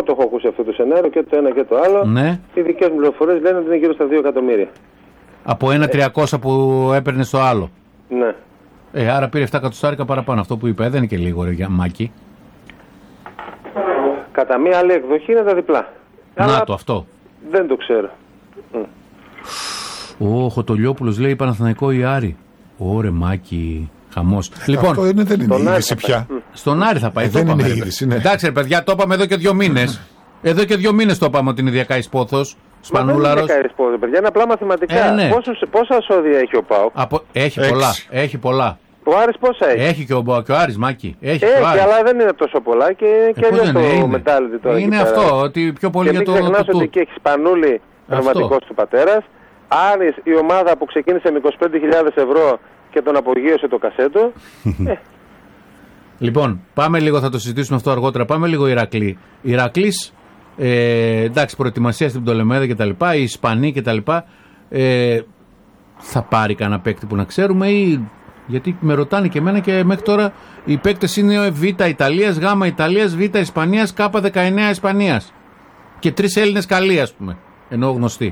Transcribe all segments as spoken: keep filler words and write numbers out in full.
το έχω ακούσει αυτό το σενάριο και το ένα και το άλλο. Ναι. Οι δικές μου πληροφορίες λένε ότι είναι γύρω στα δύο εκατομμύρια. Από ένα τριακόσια που έπαιρνε στο άλλο. Ναι. Ε, άρα πήρε επτά εκατοστάρικα παραπάνω. Αυτό που είπε δεν είναι και λίγο, ρε Μάκη. Κατά μία άλλη εκδοχή είναι τα διπλά. Να Αλλά το αυτό. δεν το ξέρω. Ο Χωτολιόπουλος λέει Παναθηναϊκό ή Άρη. Ωρε Μάκη. Χαμός. Λοιπόν, αυτό είναι, δεν είναι είδηση πια. Στον Άρη θα πάει. Ε, το δεν είπαμε, είναι ρε. είδηση, ναι. Εντάξει, ρε παιδιά, το είπαμε εδώ και δύο μήνες. Εδώ και δύο μήνες το είπαμε ότι είναι Διακάης Πόθος. Σπανούλαρος. Δεν είναι πόδι, παιδιά, είναι απλά μαθηματικά. Ε, ναι. Πόσους, πόσα σώδια έχει ο ΠΑΟΚ? Από... Έχει Έξι. πολλά. Έχει πολλά. Ο Άρης πόσα έχει? Έχει και ο, και ο Άρης, Μάκη. Έχει, Έχει, και ο Άρης. αλλά δεν είναι τόσο πολλά και, και Ε, πώς αλλιώς δεν το είναι, είναι. mentality τώρα. Είναι εκεί πέρα. αυτό, ότι πιο πολύ και για μην το. ξεχνάς το, ότι εκεί έχει Σπανούλη, πραγματικός του πατέρας. Άρης, η ομάδα που ξεκίνησε με είκοσι πέντε χιλιάδες ευρώ και τον απογείωσε το κασέτο. ε. Λοιπόν, πάμε λίγο, θα το συζητήσουμε αυτό αργότερα. Πάμε λίγο Ηρακλή. Ηρακλής, ε, εντάξει, προετοιμασία στην Πτολεμαίδα κτλ. Οι Ισπανοί κτλ. Ε, θα πάρει κανένα παίκτη που να ξέρουμε ή. Γιατί με ρωτάνε και εμένα και μέχρι τώρα οι παίκτες είναι Β Ιταλίας, Γ Ιταλίας, Β Ισπανίας, Κ δεκαεννέα Ισπανίας. Και τρεις Έλληνες καλοί, ας πούμε. Ενώ γνωστοί.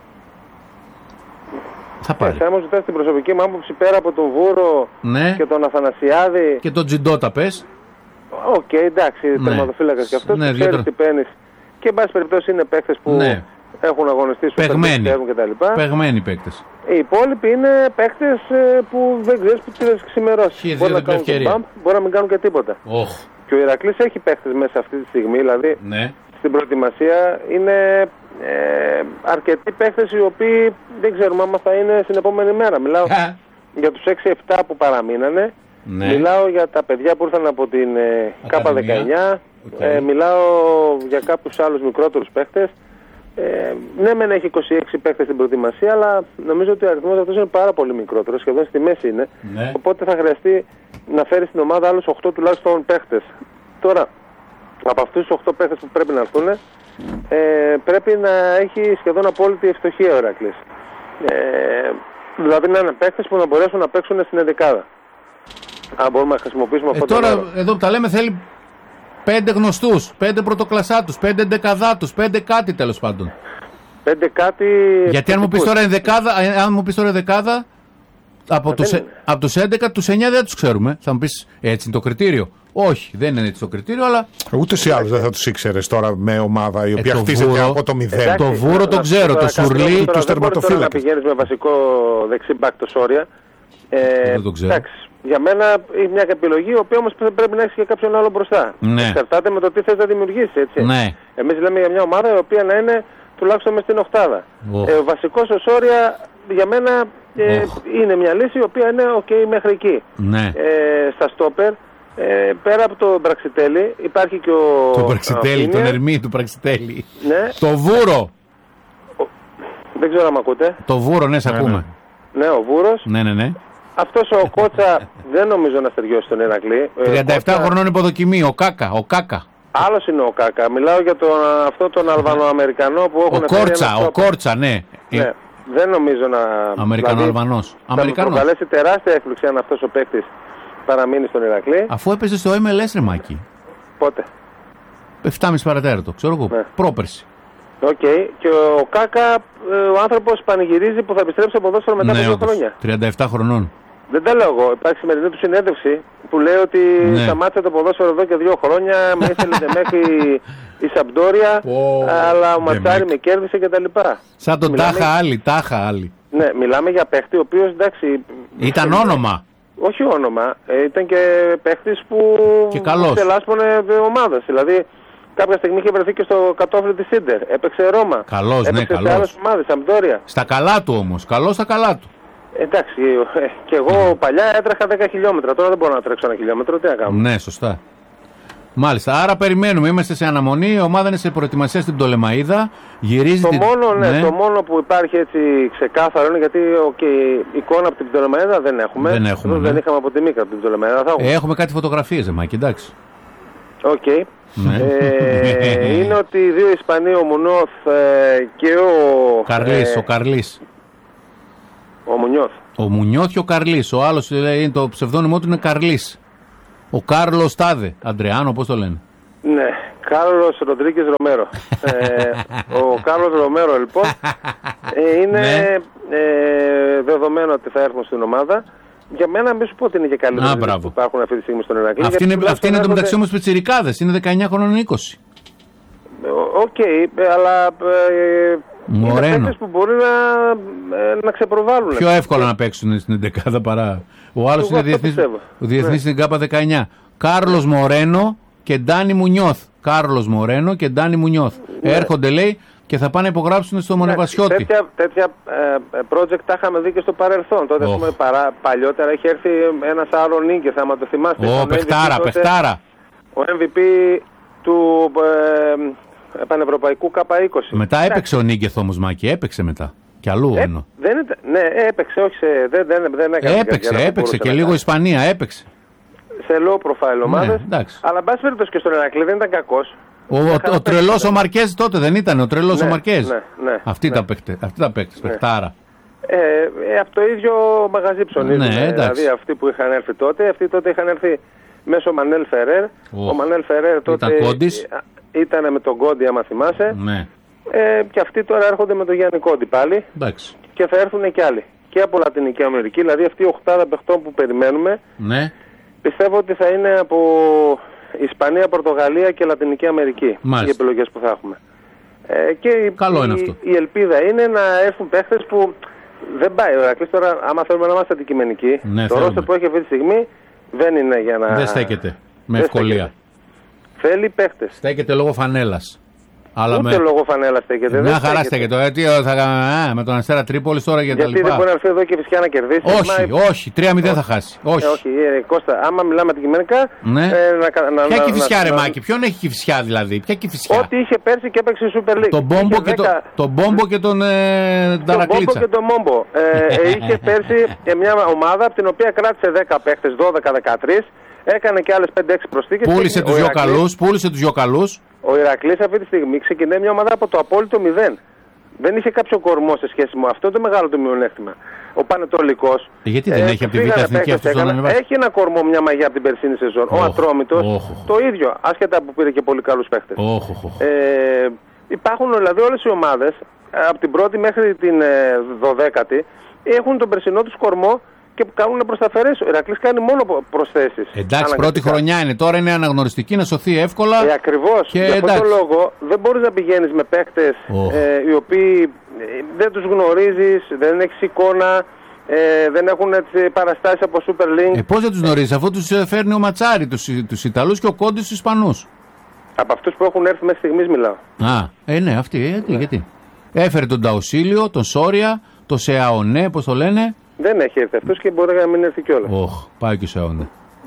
Θα πάρει. Ε, θα μου ζητάς την προσωπική μου άποψη πέρα από τον Βούρο Ναι. και τον Αθανασιάδη. Και τον Τζιντότα πες. Οκ, okay, εντάξει, Ναι. τερματοφύλακας και αυτό. Ναι, Ναι, δύο ξέρεις τρο- τι παίρνεις. Και εν πάση περιπτώσει είναι παίκτες που Ναι. έχουν αγωνιστεί στους Παιγμένοι. κτλ. Παιγμένοι παίκτες. Οι υπόλοιποι είναι παίκτες ε, που δεν ξέρεις που τις ξημερώσει. Χι, Μπορεί δύο να κάνουν ευκαιρία. τον μπαμπ, μπορεί να μην κάνουν και τίποτα. Όχ. Και ο Ηρακλής έχει παίκτες μέσα αυτή τη στιγμή, δηλαδή Ναι. στην προετοιμασία είναι ε, αρκετοί παίκτες οι οποίοι δεν ξέρουμε άμα θα είναι στην επόμενη μέρα. Μιλάω για τους έξι επτά που παραμείνανε. Ναι. Μιλάω για τα παιδιά που ήρθαν από την ε, Κ δεκαεννέα. Okay. Ε, μιλάω για κάποιους άλλους μικρότερους παίκτες. Ε, ναι, μεν έχει είκοσι έξι παίκτες στην προετοιμασία, αλλά νομίζω ότι ο αριθμός αυτός είναι πάρα πολύ μικρότερος, σχεδόν στη μέση είναι. Ναι. Οπότε θα χρειαστεί να φέρει στην ομάδα άλλους οκτώ τουλάχιστον παίκτες. Τώρα, από αυτούς τους οκτώ παίκτες που πρέπει να έρθουν, ε, πρέπει να έχει σχεδόν απόλυτη ευστοχία ο Ηρακλής. Ε, δηλαδή να είναι παίκτες που να μπορέσουν να παίξουν στην ενδεκάδα. Αν μπορούμε να χρησιμοποιήσουμε Ε, αυτό το τώρα όρο. εδώ που τα λέμε θέλει πέντε γνωστούς, πέντε πρωτοκλασσάτους, πέντε δεκαδάτους, πέντε κάτι τέλος πάντων. Πέντε κάτι. Γιατί αν μου πεις τώρα ενδεκάδα, αν μου πεις τώρα ενδεκάδα, από, τους, είναι. από τους έντεκα, τους εννιά δεν τους ξέρουμε. Θα μου πεις έτσι είναι το κριτήριο. Όχι, δεν είναι έτσι το κριτήριο, αλλά Ούτε ή άλλως δεν θα τους ήξερες τώρα με ομάδα η οποία το χτίζεται Βούρο- από το μηδέν. Εντάξει, το Βούρο το να- ξέρω, τώρα το κάτι Σουρλί, τώρα τους δεν μπορείς τώρα τερματοφύλακες. να πηγαίνεις με βασικό δεξί μπακ το Σόρια. Ε, Δεν το ξέρω. Εντάξει, για μένα είναι μια επιλογή, η οποία όμως πρέπει να έχει και κάποιον άλλο μπροστά. Ναι. Εξαρτάται με το τι θες να δημιουργήσεις, έτσι. Ναι. Εμείς λέμε για μια ομάδα η οποία να είναι τουλάχιστον μες στην οκτάδα. Οχ. Ε, ο βασικός ο Σόρια για μένα ε, Οχ. είναι μια λύση η οποία είναι ok μέχρι εκεί. Ναι. Ε, στα στόπερ, ε, πέρα από το Μπραξιτέλη υπάρχει και ο... Το Πραξιτέλη, τον Αφίνια. Ερμή του Πραξιτέλη. Ναι, Το Βούρο. δεν ξέρω αν με ακούτε. Το Βούρο, ναι, σε Ναι, ακούμε. Ναι, ο Βούρος. Ναι, ναι, ναι. Αυτός ο Κότσα δεν νομίζω να στεριώσει τον Ηρακλή. Ε, τριάντα επτά Κότσα- χρονών υποδοκιμή, ο Κάκα, ο Κάκα. Άλλος είναι ο Κάκα. Μιλάω για τον, αυτό τον Αλβανοαμερικανό που έχουν Ο φέρει Κόρτσα, ένα ο τρόπο. Κόρτσα, ναι. Ναι, δεν νομίζω να... Αμερικανό-Αλβανός. Θα μου Αμερικανός. προκαλέσει τεράστια έκπληξη αν αυτός ο παίκτης παραμείνει στον Ηρακλή. Αφού έπαιζε στο εμ ελ ες ρε Μάκη. Πότε. επτά και μισή παρατέταρτο, ξέρω εγώ. Ναι. Πρόπερση. Οκ. Και ο Κάκα, ε, ο άνθρωπος πανηγυρίζει που θα επιστρέψει από ποδόσφαιρο μετά από Ναι, δύο όντως. χρόνια. τριάντα επτά χρονών. Δεν τα λέω εγώ. Υπάρχει σημερινή του συνέντευξη που λέει ότι Ναι. σταμάτησε το ποδόσφαιρο εδώ και δύο χρόνια. Με ήθελε μέχρι η Σαμπντόρια, Πω, αλλά ο Ματσάρη Ντεμέκ. με κέρδισε κτλ. Σαν τον Μιλάμε- Τάχα άλλη, Τάχα άλλη. Ναι, μιλάμε για παίχτη ο οποίος εντάξει. Ήταν όνομα. Όχι όνομα, ε, ήταν και παίχτης που Και καλός. τελάσπωνε ομάδας. Δηλαδή κάποια στιγμή είχε βρεθεί και στο κατόφλι της Ίντερ. Έπαιξε Ρώμα. Καλός, ναι, Έπαιξε σε καλός. άλλες ομάδες, Σαμπντόρια. Στα καλά του όμως. Καλό στα καλά του. Εντάξει, ε, και εγώ παλιά έτρεχα δέκα χιλιόμετρα. Τώρα δεν μπορώ να τρέξω ένα χιλιόμετρο. Τι να κάνω. Ναι, σωστά. Μάλιστα. Άρα περιμένουμε. Είμαστε σε αναμονή. Η ομάδα είναι σε προετοιμασία στην Πτολεμαΐδα. Γυρίζει. Το την... μόνο, ναι, το μόνο που υπάρχει έτσι ξεκάθαρο είναι γιατί okay, εικόνα από την Πτολεμαΐδα δεν έχουμε. Δεν έχουμε, Εδώ ναι. δεν είχαμε από τη Μίκα από την Πτολεμαΐδα. Θα έχουμε. Ε, έχουμε κάτι φωτογραφίες, ε, Μάκη, εντάξει. Οκ. Ναι. Ε, είναι ότι οι δύο Ισπανοί, ο Μουνόθ ε, και ο... Καρλής, ε, ο Καρλής. ο Μουνιώθ. Ο Μουνιώθ και ο Καρλής. Ο άλλος λέει, το ψευδόνυμό του είναι Καρλής. Ο Κάρλος Τάδε. Αντρεάνο, πώς το λένε. Ναι, Κάρλος Ροντρίγκες Ρομέρο. ε, ο Κάρλος Ρομέρο λοιπόν ε, είναι ναι. ε, δεδομένο ότι θα έρθουν στην ομάδα. Για μένα μην σου πω ότι είναι και καλύτεροι που υπάρχουν αυτή τη στιγμή στον Ηρακλή. Αυτή είναι, αυτή είναι το μεταξύ όμως πιτσιρικάδες, είναι δεκαεννιά χρονών είκοσι. Οκ, okay, αλλά ε, είναι παίκτες που μπορεί να, ε, να ξεπροβάλλουν. Πιο εύκολα να παίξουν στην εντεκάδα παρά. Ο άλλος είναι διεθνής, ο διεθνής ναι. στην ΚΑΠΑ δεκαεννιά. Κάρλος Μορένο και Ντάνι Μουνιώθ. Κάρλος Μορένο και Ντάνι Μουνιώθ. Ναι. Έρχονται λέει και θα πάνε να υπογράψουν στο Μονεβασιώτη. Τέτοια, τέτοια ε, project τα είχαμε δει και στο παρελθόν. Τότε oh. πούμε, παρά, παλιότερα είχε έρθει ένας Άρον Νίγκες, άμα το θυμάστε. Ω, oh, παιχτάρα, τότε, παιχτάρα. Ο εμ βι πι του ε, Πανευρωπαϊκού ΚΑΠΑ είκοσι. Μετά έπαιξε ο Νίγκεθ όμως, Μάκη, έπαιξε μετά. Κι αλλού ε, εννοώ. Δεν ήταν, ναι, έπαιξε, όχι σε, δεν, δεν, δεν έκανε. Έπαιξε, έπαιξε και λίγο Ισπανία, έπαιξε. Σε low profile ομάδες. Ναι, αλλά εν πάση περιπτώσει και στον Ηρακλή δεν ήταν κακός. Ο, ο, ο τρελός ο Μαρκέζ τότε δεν ήταν, ο τρελός ναι, ο Μαρκέζ. Ναι, ναι, Αυτοί ναι. τα παίκτες, αυτοί τα παίκτες, ναι. Παιχτάρα. Ε, ε, από το ίδιο μαγαζί ψωνίζουν. Ναι, δηλαδή αυτοί που είχαν έρθει τότε, αυτοί τότε είχαν έρθει μέσω Μανέλ Φερέρ. Oh. Ο Μανέλ Φερέρ τότε ήταν με τον Κόντι, άμα θυμάσαι. Ναι. Ε, και αυτοί τώρα έρχονται με τον Γιάννη Κόντι πάλι. Εντάξει. Και θα έρθουν και άλλοι. Και από Λατινική Αμερική, δηλαδή αυτή η οχτάδα παιχτών που περιμένουμε. Ναι. Πιστεύω ότι θα είναι από Ισπανία, Πορτογαλία και Λατινική Αμερική. Μάλιστα. Οι επιλογές που θα έχουμε. Ε, και καλό η, είναι αυτό. Η ελπίδα είναι να έρθουν παίχτες που δεν πάει. Ο Ηρακλής τώρα, άμα θέλουμε να είμαστε αντικειμενικοί, ναι, το ρόστερ που έχει αυτή τη στιγμή δεν είναι για να. Δεν στέκεται με ευκολία. Θέλει παίχτες. Στέκεται λόγω φανέλας. Αλλά ούτε με... λόγω φανέλα στέκεται. Μια χαρά στέκεται. Ε, τι, θα, α, με τον Αστέρα Τρίπολης τώρα για τα λοιπά. Γιατί δεν μπορεί να έρθει εδώ και φυσικά να κερδίσει. Όχι, μα... όχι, τρία μηδέν θα χάσει. Όχι, ε, όχι ε, Κώστα, άμα μιλάμε αντικειμενικά. Ναι. Ε, να, να, ποια να, Κηφισιά, να, ρε να... Μάκη, ποιον έχει Κηφισιά δηλαδή. Ποια Κηφισιά. Ό,τι είχε πέρσι και έπαιξε Super League. Τον Μπόμπο και, δέκα... το, το Μπόμπο και τον ε, Ταρακλίτσα. Τον Μπόμπο και τον Μόμπο. ε, είχε πέρσι μια ομάδα από την οποία κράτησε δέκα παίχτες, δώδεκα δεκατρείς. Έκανε και άλλες πέντε έξι προσθήκες. Πούλησε τους δυο καλούς, πούλησε τους δυο καλούς. Ο Ηρακλής αυτή τη στιγμή ξεκινάει μια ομάδα από το απόλυτο μηδέν. Δεν είχε κάποιο κορμό σε σχέση με αυτό το μεγάλο το μειονέκτημα. Ο Πανετολικός. Γιατί δεν ε, έχει από τη Β' Εθνική αυτή τη ζώνη. Έχει ένα κορμό, μια μαγιά από την περσίνη σεζόν. Oh, ο Ατρόμητος oh, oh, oh. το ίδιο. Άσχετα που πήρε και πολύ καλούς παίχτες. Oh, oh, oh. Ε, υπάρχουν δηλαδή όλες οι ομάδες από την πρώτη μέχρι την ε, δωδέκατη έχουν τον περσινό τους κορμό και που κάνουν προσταφερές. Ο Ηρακλής κάνει μόνο προσθέσεις. Εντάξει, πρώτη χρονιά είναι. Τώρα είναι αναγνωριστική να σωθεί εύκολα. Ε, ακριβώς. Και για αυτόν τον λόγο δεν μπορείς να πηγαίνεις με παίκτες oh. ε, οι οποίοι ε, δεν τους γνωρίζεις, δεν έχεις εικόνα, ε, δεν έχουν έτσι, παραστάσεις από Super League. Ε, πώς δεν τους γνωρίζεις, αφού τους φέρνει ο Ματσάρη, τους, τους Ιταλούς και ο Κόντι τους Ισπανούς. Από αυτούς που έχουν έρθει μέχρι στιγμής μιλάω. Α, ε, ναι, αυτοί. Ε, γιατί, ναι. γιατί. Έφερε τον Ταουσίλιο, τον Σόρια, τον Σεαονέ, πώς το λένε. Δεν έχει έρθει αυτός και μπορεί να μην έρθει κιόλας. Οχ, πάει και ο Σεαονέ.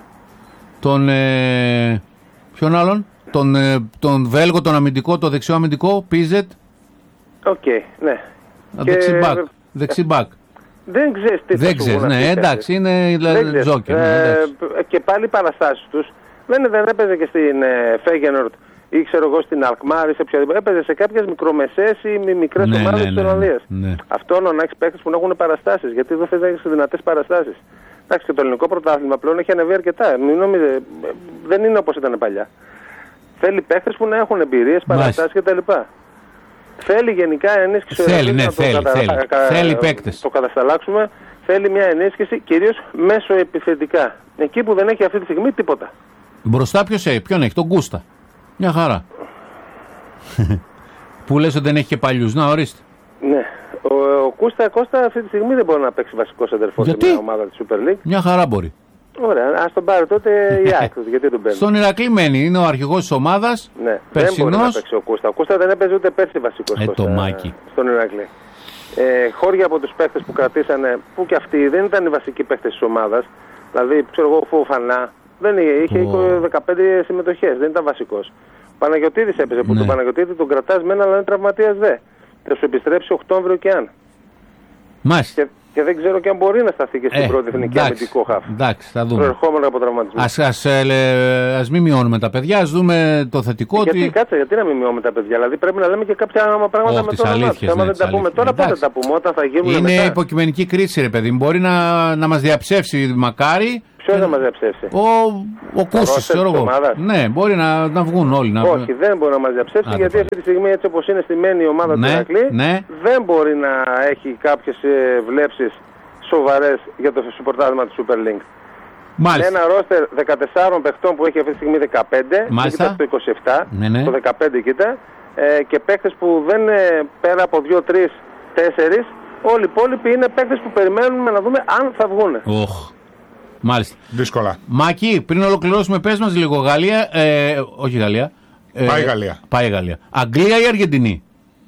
Τον. Ε, ποιον άλλον, τον, ε, τον Βέλγο, τον αμυντικό, το δεξιό αμυντικό, Πίζετ. Οκ, okay, ναι. Δεξιμπάκ. Και... Δεξιμπάκ. Δεν ξέρεις τι θα δεν ξέρεις, ναι, εντάξει, είναι τζόκερ. Ε, και πάλι οι παραστάσεις τους. Δεν, δεν έπαιζε και στην ε, Φέγενορτ ή ξέρω εγώ στην Αλκμάρ ή σε οποιαδήποτε. Έπαιζε σε κάποιες μικρομεσαίες ή μικρές ναι, ομάδες ναι, της ναι, Ολλανδίας. Ναι, ναι. Αυτό να έχεις παίκτες που να έχουν παραστάσεις. Γιατί δεν θες να έχεις δυνατές παραστάσεις. Εντάξει, και το ελληνικό πρωτάθλημα πλέον έχει ανεβεί αρκετά. Μην νομίζετε, δεν είναι όπως ήταν παλιά. Θέλει παίκτες που να έχουν εμπειρίες, παραστάσεις κτλ. Θέλει γενικά ενίσχυση. Θέλει, ναι, θέλει, το, θέλει. Κατα... θέλει παίκτες. Το κατασταλάξουμε. Θέλει μια ενίσχυση κυρίως μέσω επιθετικά. Εκεί που δεν έχει αυτή τη στιγμή τίποτα. Μπροστά ποιος έχει, ποιον έχει, τον Κούστα. Μια χαρά. Που λες ότι δεν έχει και παλιούς. Να, ορίστε. Ναι. Ο, ο Κούστα Κώστα αυτή τη στιγμή δεν μπορεί να παίξει βασικό σεντερφόρ σε μια ομάδα της Super League. Μια χαρά μπορεί. Ωραία, ας τον πάρει τότε η Άκρος, γιατί τον παίρνει. Στον Ηρακλή μένει, είναι ο αρχηγός της ομάδας. Ναι, περσινός. Δεν μπορεί να παίξει ο Κούστα. Ο Κούστα δεν έπαιζε ούτε πέρσι βασικός ε, Κώστα, το Μάκη. Στον Ηρακλή. Ε, χώρια από τους παίχτες που κρατήσανε, που και αυτοί δεν ήταν οι βασικοί παίχτες της ομάδας. Δηλαδή, ξέρω εγώ, Φοφανά, δεν είχε, είχε oh. δεκαπέντε συμμετοχές, δεν ήταν βασικός. Ο Παναγιωτίδης έπαιζε, που ναι. τον Παναγιωτίδη τον κρατάς μένα, αλλά είναι τραυματίας δε. Θα σου επιστρέψει Οκτώβριο και αν. Μάλιστα. Και, και δεν ξέρω και αν μπορεί να σταθεί και στην ε, πρώτη εθνική αμυντικό χάφ. Εντάξει, θα δούμε. Προερχόμενο από τραυματισμό. Ας, ας, ε, ας μην μειώνουμε τα παιδιά, ας δούμε το θετικό. Γιατί, ότι... κάτσε, γιατί να μην μειώνουμε τα παιδιά. Δηλαδή πρέπει να λέμε και κάποια πράγματα oh, με το όνομα του. Άμα δεν τα πούμε τώρα, πότε τα πούμε, όταν θα γίνουν. Είναι μετά. Υποκειμενική κρίση, ρε παιδί. Μπορεί να, να μας διαψεύσει μακάρι. Ποιος να μαζεψεύσει? Ο, ο Κούστης, ξέρω εγώ. Ναι, μπορεί να, να βγουν όλοι. Να... Όχι, δεν μπορεί να μαζεψεύσει, γιατί αυτή τη στιγμή, έτσι όπως είναι στημένη η ομάδα ναι, του Ηρακλή, ναι. δεν μπορεί να έχει κάποιες ε, βλέψεις σοβαρές για το πρωτάθλημα του Super League. Μάλιστα. Ένα ρόστερ δεκατεσσάρων παιχτών που έχει αυτή τη στιγμή δεκαπέντε, μάλιστα. Κοίτα στο είκοσι επτά, ναι, ναι. στο δεκαπέντε κοίτα, ε, και παίχτες που δεν είναι πέρα από δύο, τρεις, τέσσερις, όλοι οι υπόλοιποι είναι παίχτες που περιμένουμε να δούμε αν θα βγουν. Oh. Μάλιστα. Δύσκολα. Μάκη, πριν ολοκληρώσουμε, πες μας λίγο Γαλλία, ε, όχι Γαλλία. Ε, πάει Γαλλία. Πάει Γαλλία. Αγγλία ή Αργεντινή?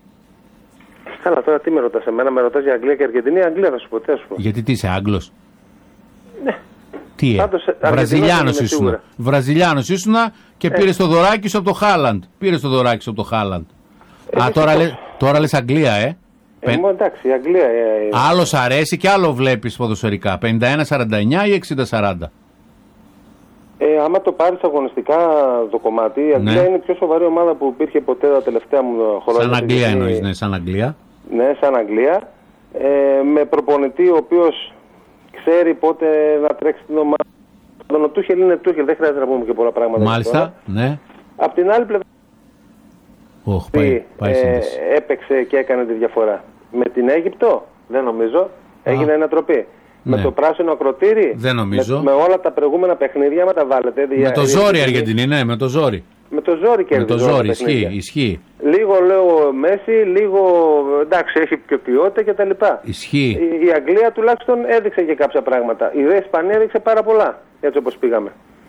Καλά, τώρα τι με ρωτάς εμένα, με ρωτάς για Αγγλία και Αργεντινή? Αγγλία θα σου πω, τι θα σου πω. Γιατί τι είσαι, Άγγλος? Ναι. Τι ε, Βραζιλιάνος ήσουνα. Βραζιλιάνος ήσουνα και ε. πήρες το δωράκι σου από το Χάλαντ. Πήρες το δωράκι σου από το Χάλαντ. Ε, Α, τώρα, λε, τώρα λες Αγγλία, ε. Ε, Πεν... εντάξει, η Αγγλία. Ε, άλλο σ' αρέσει και άλλο βλέπεις ποδοσφαιρικά. πενήντα ένα σαράντα εννιά ή εξήντα σαράντα? Ε, άμα το πάρεις αγωνιστικά το κομμάτι, η Αγγλία ναι. είναι η πιο σοβαρή ομάδα που υπήρχε ποτέ τα τελευταία μου χρόνια. Σαν Αγγλία εννοείς, ναι, σαν Αγγλία. Ναι, σαν Αγγλία. Ε, με προπονητή ο οποίος ξέρει πότε να τρέξει την ομάδα. Τον Τούχελ είναι Τούχελ, δεν χρειάζεται να πούμε και πολλά πράγματα. Μάλιστα, ναι. Απ' την άλλη πλευρά. Oh, πάει, πάει ε, έπαιξε και έκανε τη διαφορά. Με την Αίγυπτο, δεν νομίζω, Α. έγινε ανατροπή. Ναι. Με το πράσινο ακροτήρι, δεν νομίζω. Με, με όλα τα προηγούμενα παιχνίδια, με τα βάλετε. Με το ζόρι Αργεντινή, ναι, με το ζόρι. Με το ζόρι και με το ζόρι, ισχύει, ισχύει. Λίγο λέω Μέση, λίγο εντάξει, έχει πιο ποιότητα κτλ. Ισχύει. Η, η Αγγλία τουλάχιστον έδειξε και κάποια πράγματα. Η Ρε Ισπανία έδειξε πάρα πολλά, έτσι όπως πήγαμε.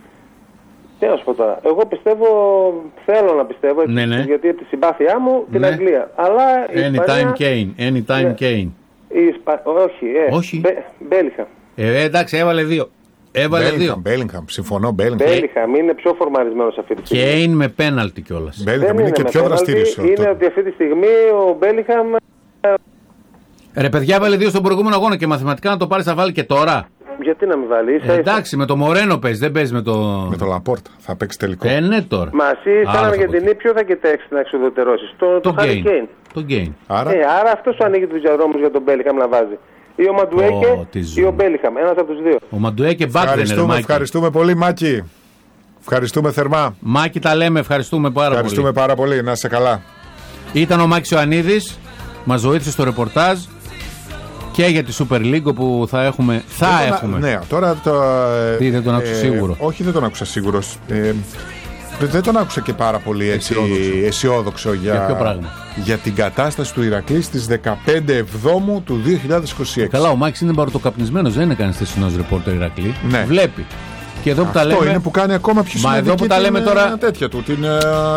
Τι να σου πω τώρα. Εγώ πιστεύω, θέλω να πιστεύω, έτσι, ναι, ναι. γιατί από τη συμπάθειά μου την ναι. Αγγλία. Αλλά η Anytime Ισπανία... Kane, anytime ναι. Kane. Η Ισπα... Όχι, ε, Όχι. Μπέ... Μπέλιχαμ. Ε, εντάξει, έβαλε δύο. Έβαλε Bellingham, δύο. Bellingham, συμφωνώ, Bellingham. Bellingham είναι πιο φορμαρισμένος αυτή τη στιγμή. Kane με πέναλτι κιόλας. Bellingham είναι, είναι και πιο δραστήριος. Είναι το... ότι αυτή τη στιγμή ο Bellingham... Ρε παιδιά, έβαλε δύο στον προηγούμενο αγώνα και μαθηματικά να το πάρεις θα βάλει και τώρα. Γιατί να μην βάλει, ίσα, ίσα. Ε, εντάξει, με το Μορένο παίζει, δεν παίζει με το. Με το Λαπόρτα. Θα παίξει τελικό. Ε, ναι, τώρα. Μα εσύ, σαν Αργεντινή, ποιο θα κοιτάξει να εξουδετερώσει? Το, το Harry Kane. Το Kane. Άρα, ε, άρα αυτό σου ανοίγει του διαδρόμου για τον Bellingham να βάζει. Ή ο Μαντουέκε oh, ή ο Bellingham. Ένα από του δύο. Ο Μαντουέκε μπακ δεν είναι. Μάκη. Ευχαριστούμε πολύ, Μάκη. Ευχαριστούμε θερμά. Μάκη, τα λέμε, ευχαριστούμε πάρα ευχαριστούμε πολύ. Ευχαριστούμε πάρα πολύ. Να είσαι καλά. Ήταν ο Μάκης Ιωαννίδης. Μας βοήθησε στο ρεπορτάζ. Και για τη Super League που θα έχουμε. Θα δεν έχουμε. Ναι, τώρα το. Τι, δεν τον άκουσα ε, σίγουρο. Όχι, δεν τον άκουσα σίγουρος. Ε, δεν τον άκουσα και πάρα πολύ έτσι, αισιόδοξο για, για, ποιο πράγμα? Για την κατάσταση του Ηρακλή στις δεκαπέντε Εβδόμου του δύο χιλιάδες είκοσι έξι. Καλά, ο Μάκης είναι πρωτοκαπνισμένος, δεν είναι κανείς θεσινός ρεπόρτερ Ηρακλή. Ναι. Βλέπει. Και εδώ που αυτό τα λέμε, είναι που κάνει ακόμα πιο σημαντική. Μα εδώ που τα λέμε την, τώρα. Τέτοια του, την,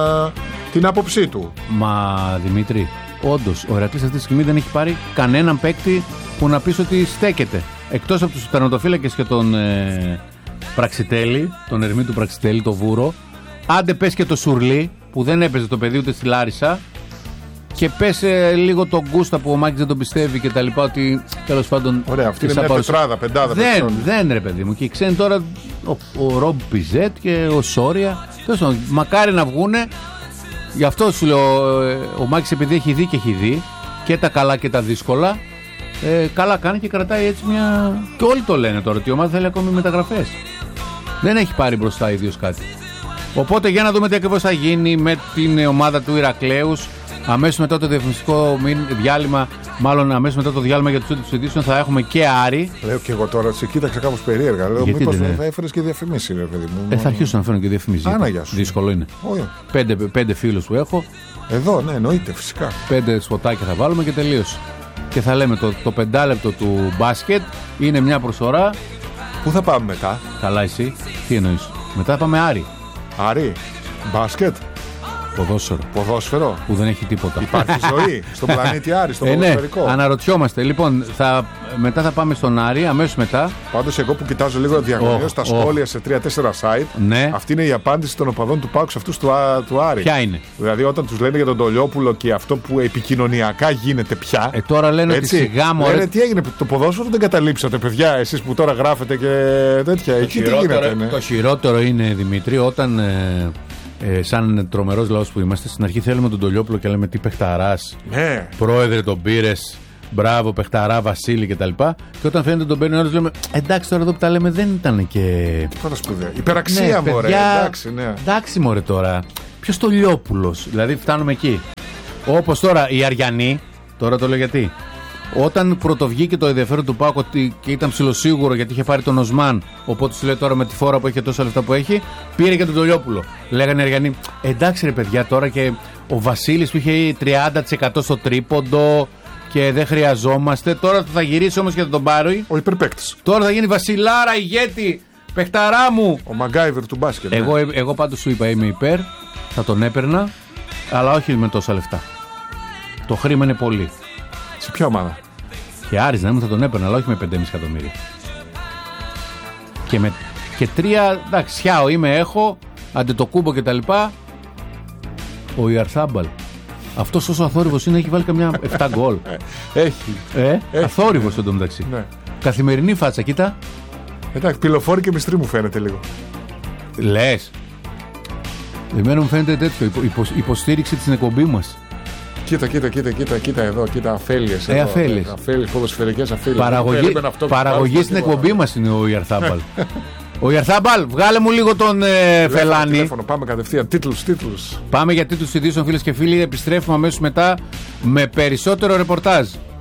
την άποψή του. Μα Δημήτρη, όντως ο Ηρακλής αυτή τη στιγμή δεν έχει πάρει κανέναν παίκτη που να πεις ότι στέκεται. Εκτός από τους τερματοφύλακες και τον ε, Πραξιτέλη, τον Ερμή του Πραξιτέλη, το Βούρο. Άντε πες και το Σουρλί που δεν έπαιζε το παιδί ούτε στη Λάρισα. Και πες ε, λίγο τον Γκούστα που ο Μάκης δεν τον πιστεύει και τα λοιπά. Ότι τέλος πάντων. Ωραία, αυτή είναι μια παρουσ... τετράδα, πεντάδα. Δεν, δεν ρε παιδί μου. Και ξένοι τώρα ο, ο Ρομπ Πιζέτ και ο Σόρια. Τέλος πάντων, μακάρι να βγούνε. Γι' αυτό σου λέω, ο Μάκης επειδή έχει δει και έχει δει και τα καλά και τα δύσκολα. Ε, καλά κάνει και κρατάει έτσι μια. Και όλοι το λένε τώρα ότι η ομάδα θέλει ακόμη μεταγραφές. Δεν έχει πάρει μπροστά ίδιος κάτι. Οπότε για να δούμε τι ακριβώς θα γίνει με την ομάδα του Ηρακλέους. Αμέσως μετά το διαφημιστικό διάλειμμα, μάλλον αμέσως μετά το διάλειμμα για τους τίτλους ειδήσεων θα έχουμε και Άρη. Λέω και εγώ τώρα, σε κοίταξα κάπως περίεργα. Λέω, μήπως δεν θα έφερες και διαφημίσεις, ρε παιδί μου. Ε, θα αρχίσω να φέρνω και διαφημίσεις. Άνα, γεια σου. Δύσκολο είναι. Πέντε, πέντε φίλους που έχω. Εδώ, ναι, εννοείται, φυσικά. Πέντε σποτάκια θα βάλουμε και τελείωσε. Και θα λέμε το, το πεντάλεπτο του μπάσκετ είναι μια προσφορά. Πού θα πάμε μετά? Καλά, εσύ, τι εννοείς? Μετά θα πάμε Άρη. Άρη, μπάσκετ. Ποδόσφαιρο. Ποδόσφαιρο. Που δεν έχει τίποτα. Υπάρχει ζωή στον πλανήτη Άρη, στο ε, ποδοσφαιρικό. Ναι, αναρωτιόμαστε. Λοιπόν, θα, μετά θα πάμε στον Άρη, αμέσως μετά. Πάντως, εγώ που κοιτάζω λίγο διαγωνίως τα oh, σχόλια oh. σε τρία τέσσερα site, ναι. Αυτή είναι η απάντηση των οπαδών του ΠΑΟΚ σε αυτούς του, του Άρη. Ποια είναι? Δηλαδή, όταν τους λένε για τον Τολιόπουλο και αυτό που επικοινωνιακά γίνεται πια. Ε, τώρα λένε έτσι, ότι σιγά μωρέ. Λένε τι έγινε, το ποδόσφαιρο δεν καταλήψατε, παιδιά, εσείς που τώρα γράφετε και τέτοια. Το, εκεί χειρότερο, τι γίνεται, ναι. Το χειρότερο είναι, Δημήτρη, όταν. Ε, Ε, σαν τρομερός λαός που είμαστε, στην αρχή θέλουμε τον Τολιόπουλο και λέμε τι παιχταράς. Ναι. Πρόεδρε, τον πήρες. Μπράβο, παιχταρά, Βασίλη κτλ. Και, και όταν φαίνεται τον παίρνει ο άλλος, λέμε εντάξει, τώρα εδώ που τα λέμε δεν ήταν και. Τώρα σπουδαία. Υπεραξία, ναι, μωρέ. Παιδιά, εντάξει, ναι. Εντάξει, μωρέ τώρα. Ποιος το Λιόπουλος, δηλαδή φτάνουμε εκεί. Όπως τώρα οι Αριανοί, τώρα το λέω γιατί. Όταν πρωτοβγήκε το ενδιαφέρον του ΠΑΟΚ και ήταν ψιλοσίγουρο γιατί είχε πάρει τον Οσμάν, οπότε σου λέει τώρα με τη φόρα που έχει και τόσα λεφτά που έχει, πήρε και τον Τολιόπουλο. Λέγανε οι Αριανοί, εντάξει ρε παιδιά, τώρα και ο Βασίλης που είχε τριάντα τοις εκατό στο τρίποντο και δεν χρειαζόμαστε. Τώρα θα γυρίσει όμως και θα τον πάρει. Ο υπερπαίκτης. Τώρα θα γίνει Βασιλάρα, ηγέτη, παιχταρά μου. Ο Μαγκάιβερ του μπάσκετ. Εγώ, ναι. εγώ πάντως σου είπα, είμαι υπέρ, θα τον έπαιρνα, αλλά όχι με τόσα λεφτά. Το χρήμα είναι πολύ. Σε ποια ομάδα? Και Άρης να μου θα τον έπαιρνα, αλλά όχι με πέντε κόμμα πέντε εκατομμύρια. Και, με, και τρία, εντάξει, Σιάο είμαι, έχω, Αντετοκούμπο και τα λοιπά. Ο Ιαρθάμπαλ. Αυτός όσο αθόρυβος είναι, έχει βάλει καμιά επτά γκολ. Έχει. Ε, έχει. Αθόρυβος ναι. εντωμεταξύ. Ναι. Καθημερινή φάτσα, κοίτα. Εντάξει, πυλοφόρη και μυστρή μου φαίνεται λίγο. Λες. Εμένα μου φαίνεται τέτοιο, υπο, υπο, υποστήριξη της εκπομπή μας. Κοίτα, κοίτα, κοίτα, κοίτα, κοίτα εδώ, κοίτα αφέλειες. Ε, αφέλειες. Αφέλειες, ποδοσφαιρικές αφέλειες. Παραγωγή, παραγωγή στην εκπομπή μας είναι ο Ιαρθάμπαλ. Ο Ιαρθάμπαλ, βγάλε μου λίγο τον ε, Φελάνη. Τηλέφωνο, πάμε κατευθείαν. Τίτλους, τίτλους. Πάμε για τίτλους ειδήσεων, φίλες και φίλοι. Επιστρέφουμε αμέσως μετά με περισσότερο ρεπορτάζ.